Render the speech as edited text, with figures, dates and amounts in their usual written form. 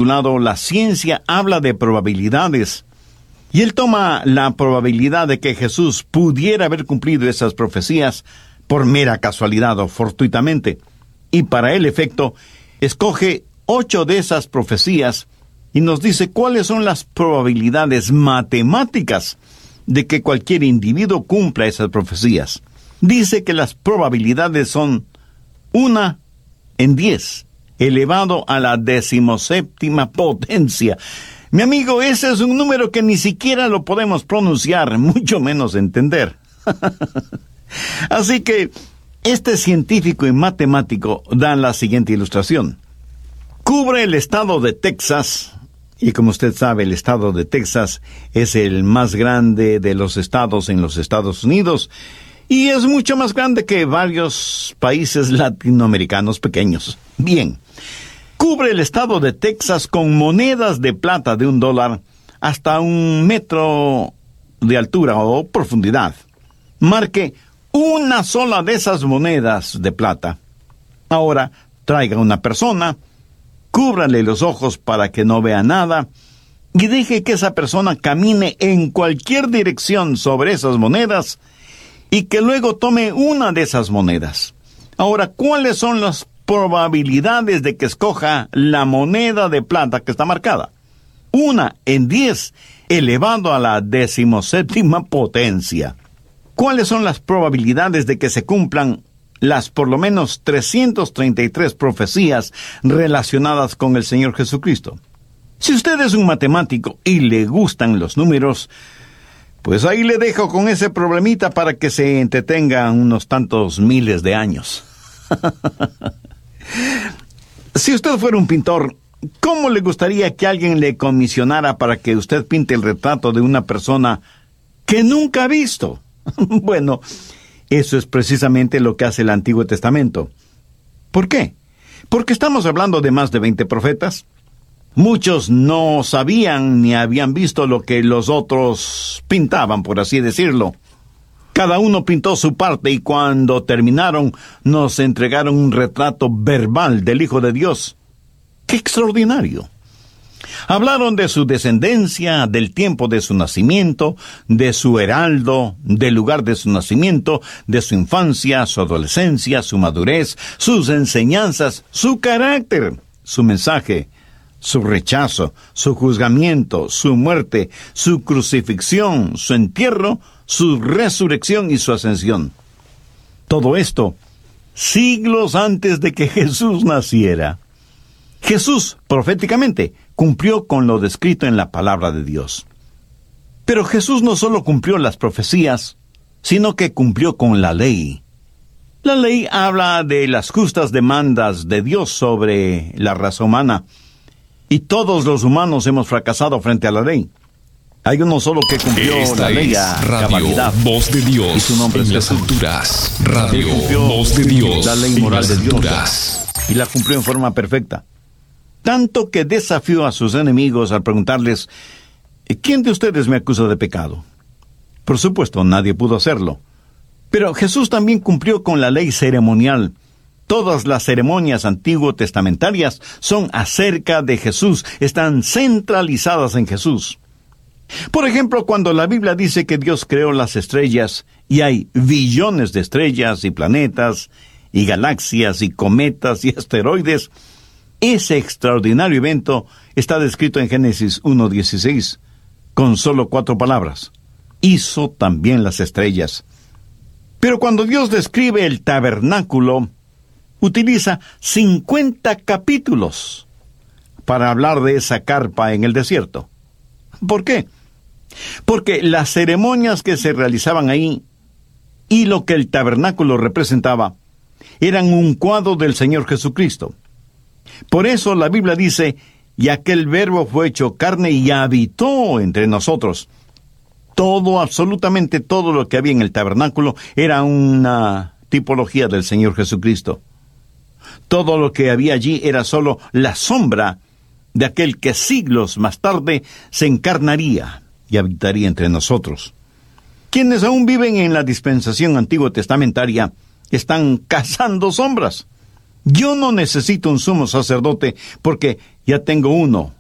titulado La ciencia habla de probabilidades. Y él toma la probabilidad de que Jesús pudiera haber cumplido esas profecías por mera casualidad o fortuitamente. Y para el efecto, escoge 8 de esas profecías y nos dice cuáles son las probabilidades matemáticas de que cualquier individuo cumpla esas profecías. Dice que las probabilidades son 1 en 10, elevado a la 17ª potencia. Mi amigo, ese es un número que ni siquiera lo podemos pronunciar, mucho menos entender. Así que este científico y matemático da la siguiente ilustración. Cubre el estado de Texas, y como usted sabe, el estado de Texas es el más grande de los estados en los Estados Unidos, y es mucho más grande que varios países latinoamericanos pequeños. Bien, cubre el estado de Texas con monedas de plata de $1 hasta 1 metro de altura o profundidad. Marque una sola de esas monedas de plata. Ahora, traiga una persona, cúbrale los ojos para que no vea nada, y deje que esa persona camine en cualquier dirección sobre esas monedas, y que luego tome una de esas monedas. Ahora, ¿cuáles son las probabilidades de que escoja la moneda de plata que está marcada? 1 en 10, elevado a la 17ª potencia. ¿Cuáles son las probabilidades de que se cumplan las por lo menos 333 profecías relacionadas con el Señor Jesucristo? Si usted es un matemático y le gustan los números, pues ahí le dejo con ese problemita para que se entretenga unos tantos miles de años. Si usted fuera un pintor, ¿cómo le gustaría que alguien le comisionara para que usted pinte el retrato de una persona que nunca ha visto? Bueno, eso es precisamente lo que hace el Antiguo Testamento. ¿Por qué? Porque estamos hablando de más de 20 profetas. Muchos no sabían ni habían visto lo que los otros pintaban, por así decirlo. Cada uno pintó su parte y cuando terminaron nos entregaron un retrato verbal del Hijo de Dios. ¡Qué extraordinario! Hablaron de su descendencia, del tiempo de su nacimiento, de su heraldo, del lugar de su nacimiento, de su infancia, su adolescencia, su madurez, sus enseñanzas, su carácter, su mensaje, su rechazo, su juzgamiento, su muerte, su crucifixión, su entierro, su resurrección y su ascensión. Todo esto, siglos antes de que Jesús naciera. Jesús, proféticamente, cumplió con lo descrito en la palabra de Dios. Pero Jesús no solo cumplió las profecías, sino que cumplió con la ley. La ley habla de las justas demandas de Dios sobre la raza humana, y todos los humanos hemos fracasado frente a la ley. Hay uno solo que cumplió la ley a cabalidad. Voz de Dios y su nombre en es las Jesús. alturas. Radio Él cumplió Voz de Dios la ley en moral las de Dios, alturas. y la cumplió en forma perfecta. Tanto que desafió a sus enemigos al preguntarles, ¿quién de ustedes me acusa de pecado? Por supuesto, nadie pudo hacerlo. Pero Jesús también cumplió con la ley ceremonial. Todas las ceremonias antiguo-testamentarias son acerca de Jesús, están centralizadas en Jesús. Por ejemplo, cuando la Biblia dice que Dios creó las estrellas, y hay billones de estrellas y planetas, y galaxias y cometas y asteroides, ese extraordinario evento está descrito en Génesis 1:16, con solo 4 palabras. Hizo también las estrellas. Pero cuando Dios describe el tabernáculo, utiliza 50 capítulos para hablar de esa carpa en el desierto. ¿Por qué? Porque las ceremonias que se realizaban ahí y lo que el tabernáculo representaba eran un cuadro del Señor Jesucristo. Por eso la Biblia dice, y aquel verbo fue hecho carne y habitó entre nosotros. Todo, absolutamente todo lo que había en el tabernáculo era una tipología del Señor Jesucristo. Todo lo que había allí era solo la sombra de aquel que siglos más tarde se encarnaría y habitaría entre nosotros. Quienes aún viven en la dispensación antiguo testamentaria están cazando sombras. Yo no necesito un sumo sacerdote porque ya tengo uno,